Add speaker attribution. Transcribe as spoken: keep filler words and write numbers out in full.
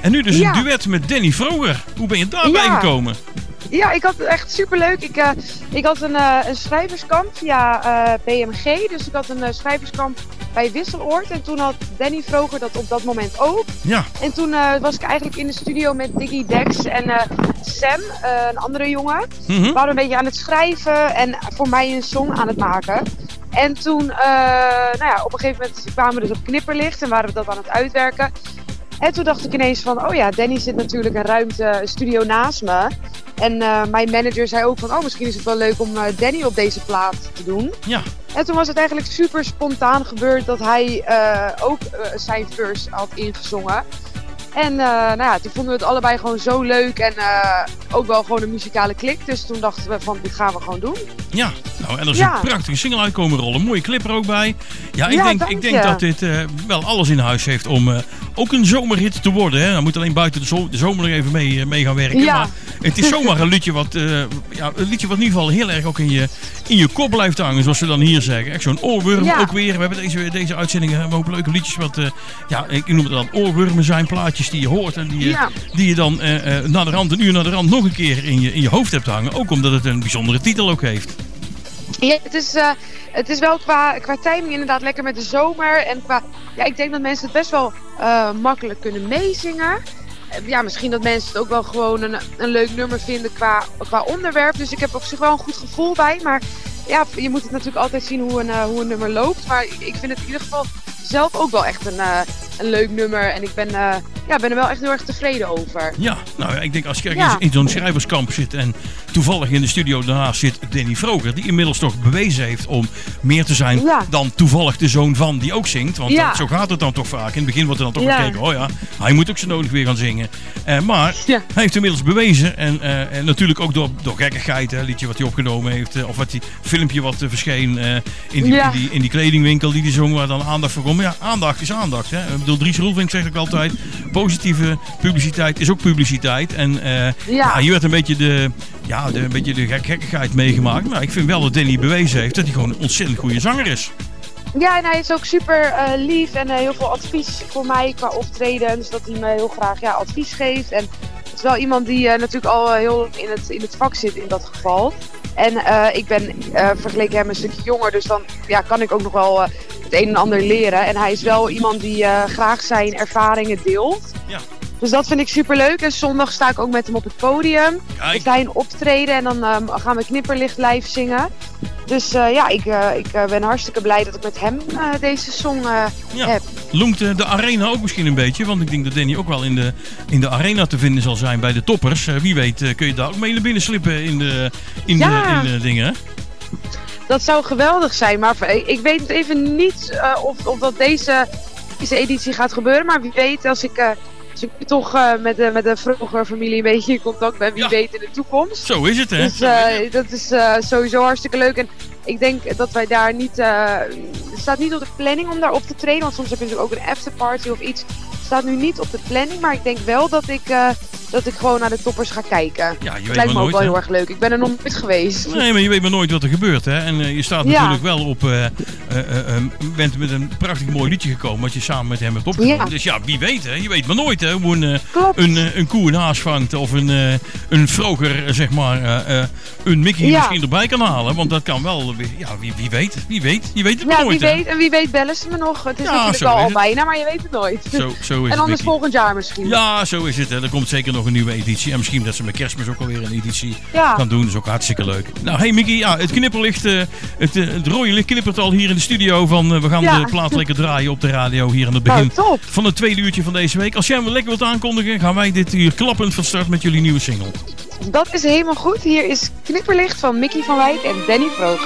Speaker 1: En nu dus
Speaker 2: Ja.
Speaker 1: een duet met Danny Vroger. Hoe ben je daarbij
Speaker 2: Ja.
Speaker 1: gekomen?
Speaker 2: Ja, ik had het echt superleuk. Ik, uh, ik had een, uh, een schrijverskamp via uh, B M G. Dus ik had een uh, schrijverskamp bij Wisseloord. En toen had Danny Vroger dat op dat moment ook.
Speaker 1: Ja.
Speaker 2: En toen uh, was ik eigenlijk in de studio met Diggy Dex en uh, Sam, uh, een andere jongen.
Speaker 1: Mm-hmm.
Speaker 2: We waren een beetje aan het schrijven en voor mij een song aan het maken. En toen, uh, nou ja, op een gegeven moment kwamen we dus op knipperlicht en waren we dat aan het uitwerken. En toen dacht ik ineens van, oh ja, Danny zit natuurlijk een ruimte, een studio naast me. En uh, mijn manager zei ook van, oh misschien is het wel leuk om uh, Danny op deze plaat te doen.
Speaker 1: Ja.
Speaker 2: En toen was het eigenlijk super spontaan gebeurd dat hij uh, ook uh, zijn verse had ingezongen. En uh, nou ja, toen vonden we het allebei gewoon zo leuk en uh, ook wel gewoon een muzikale klik. Dus toen dachten we van, dit gaan we gewoon doen.
Speaker 1: Ja, nou en er is
Speaker 2: Ja.
Speaker 1: een prachtige single uitkomen rollen. Een mooie clip er ook bij. Ja, ik
Speaker 2: Ja,
Speaker 1: denk,
Speaker 2: dank
Speaker 1: ik denk
Speaker 2: je.
Speaker 1: dat dit uh, wel alles in huis heeft om uh, ook een zomerhit te worden. Hè. Dan moet alleen buiten de, zo- de zomer nog even mee, uh, mee gaan werken.
Speaker 2: Ja.
Speaker 1: Maar het is zomaar een liedje wat, uh, ja, een liedje wat in ieder geval heel erg ook in je, in je kop blijft hangen. Zoals we dan hier zeggen. Echt zo'n oorworm
Speaker 2: Ja.
Speaker 1: ook weer. We hebben deze, deze uitzendingen hebben we ook leuke liedjes. Wat, uh, ja, ik noem het dan oorwormen zijn. Plaatjes die je hoort en die, uh,
Speaker 2: Ja.
Speaker 1: die je dan uh, uh, naar de rand, een uur naar de rand nog een keer in je, in je hoofd hebt hangen. Ook omdat het een bijzondere titel ook heeft.
Speaker 2: Ja, het is, uh, het is wel qua, qua timing inderdaad lekker met de zomer. En qua, ja, ik denk dat mensen het best wel uh, makkelijk kunnen meezingen. Uh, ja, misschien dat mensen het ook wel gewoon een, een leuk nummer vinden qua, qua onderwerp. Dus ik heb op zich wel een goed gevoel bij. Maar ja, je moet het natuurlijk altijd zien hoe een, uh, hoe een nummer loopt. Maar ik, ik vind het in ieder geval zelf ook wel echt een, uh, een leuk nummer. En ik ben, uh, ja, ben er wel echt heel erg tevreden over.
Speaker 1: Ja, nou ik denk als je
Speaker 2: Ja.
Speaker 1: in zo'n schrijverskamp zit en toevallig in de studio daarnaast zit Danny Vroger, die inmiddels toch bewezen heeft om meer te zijn
Speaker 2: Ja.
Speaker 1: dan toevallig de zoon van die ook zingt. Want
Speaker 2: Ja.
Speaker 1: dat, zo gaat het dan toch vaak. In het begin wordt er dan toch
Speaker 2: Ja.
Speaker 1: gekeken, oh ja, hij moet ook zo nodig weer gaan zingen. Uh, maar
Speaker 2: Ja.
Speaker 1: hij heeft inmiddels bewezen en, uh, en natuurlijk ook door, door gekkigheid, hè, liedje wat hij opgenomen heeft, uh, of wat die filmpje wat uh, verscheen uh, in, die,
Speaker 2: Ja.
Speaker 1: in, die, in die kledingwinkel die die zong, waar dan aandacht voor komt. Maar ja, aandacht is aandacht. Hè. Ik bedoel, Dries Roelvink zegt ook altijd, positieve publiciteit is ook publiciteit. En uh, ja. Ja, hier werd een beetje de, ja, de, een beetje de gek, gekkigheid meegemaakt. Maar ik vind wel dat Danny bewezen heeft dat hij gewoon een ontzettend goede zanger is.
Speaker 2: Ja, en hij is ook super uh, lief en uh, heel veel advies voor mij qua optreden. Dus dat hij me heel graag ja, advies geeft. En het is wel iemand die uh, natuurlijk al uh, heel in het, in het vak zit in dat geval. En uh, ik ben uh, vergeleken hem een stukje jonger, dus dan ja, kan ik ook nog wel uh, het een en ander leren. En hij is wel iemand die uh, graag zijn ervaringen deelt.
Speaker 1: Ja.
Speaker 2: Dus dat vind ik super leuk. En zondag sta ik ook met hem op het podium.
Speaker 1: Kijk.
Speaker 2: Dus hij een optreden en dan um, gaan we Knipperlicht live zingen. Dus uh, ja, ik, uh, ik uh, ben hartstikke blij dat ik met hem uh, deze song uh,
Speaker 1: Ja.
Speaker 2: heb.
Speaker 1: Loemt uh, de arena ook misschien een beetje? Want ik denk dat Danny ook wel in de, in de arena te vinden zal zijn bij de toppers. Uh, wie weet uh, kun je daar ook mee naar binnen slippen in de, in
Speaker 2: Ja.
Speaker 1: de, in de dingen. Hè?
Speaker 2: Dat zou geweldig zijn, maar ik weet even niet uh, of, of dat deze, deze editie gaat gebeuren. Maar wie weet, als ik, uh, als ik toch uh, met, de, met de Vroger familie een beetje in contact ben, wie
Speaker 1: Ja.
Speaker 2: weet in de toekomst.
Speaker 1: Zo is het, hè?
Speaker 2: Dus
Speaker 1: Zo is het.
Speaker 2: uh, dat is uh, sowieso hartstikke leuk. En ik denk dat wij daar niet, uh, het staat niet op de planning om daar op te treden. Want soms heb je natuurlijk ook een afterparty of iets. Het staat nu niet op de planning, maar ik denk wel dat ik, uh, dat ik gewoon naar de toppers ga kijken.
Speaker 1: Ja, je weet
Speaker 2: Lijkt
Speaker 1: maar
Speaker 2: me ook
Speaker 1: nooit,
Speaker 2: wel
Speaker 1: hè?
Speaker 2: heel erg leuk. Ik ben er nog nooit geweest.
Speaker 1: Nee, maar je weet maar nooit wat er gebeurt, hè? En uh, je staat
Speaker 2: Ja.
Speaker 1: natuurlijk wel op... Uh, uh, uh, um, bent met een prachtig mooi liedje gekomen wat je samen met hem hebt opgenomen.
Speaker 2: Ja.
Speaker 1: Dus ja, wie weet, hè? Je weet maar nooit, hè? Hoe een, uh,
Speaker 2: Klopt.
Speaker 1: een, uh, een koe een haas vangt of een, uh, een Vroger, uh, zeg maar, uh, uh, een Mickey
Speaker 2: Ja.
Speaker 1: misschien erbij kan halen. Want dat kan wel, weer- ja, wie, wie weet, wie weet. Je weet het maar
Speaker 2: Ja,
Speaker 1: nooit,
Speaker 2: wie
Speaker 1: hè?
Speaker 2: weet. En wie weet bellen ze me nog. Het is
Speaker 1: Ja,
Speaker 2: natuurlijk
Speaker 1: zo
Speaker 2: wel
Speaker 1: is
Speaker 2: al
Speaker 1: het.
Speaker 2: bijna, maar je weet het nooit.
Speaker 1: Zo, zo is
Speaker 2: En
Speaker 1: het,
Speaker 2: anders
Speaker 1: Mickey.
Speaker 2: volgend jaar misschien.
Speaker 1: Ja, zo is het. Hè. Er komt zeker nog een nieuwe editie. En misschien dat ze met Kerstmis ook alweer een editie
Speaker 2: Ja.
Speaker 1: gaan doen. Dat is ook hartstikke leuk. Nou, hey Mickey, ja, het knipperlicht, uh, het, uh, het rode licht knippert al hier in de studio. Van, uh, we gaan
Speaker 2: Ja.
Speaker 1: de plaat lekker draaien op de radio hier aan het begin
Speaker 2: Nou, top.
Speaker 1: van het tweede uurtje van deze week. Als jij hem wel lekker wilt aankondigen, gaan wij dit uur klappend van start met jullie nieuwe single.
Speaker 2: Dat is helemaal goed. Hier is Knipperlicht van Mickey van Wijk en Danny Vroger.